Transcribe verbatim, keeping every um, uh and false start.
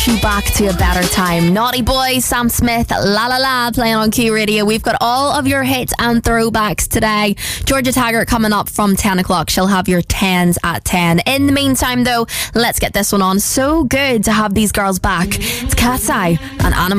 You back to a better time. Naughty Boy, Sam Smith, La La La, playing on Q Radio. We've got all of your hits and throwbacks today. Georgia Taggart coming up from ten o'clock. She'll have your tens at ten. In the meantime, though, let's get this one on. So good to have these girls back. It's Cat's Eye and Anna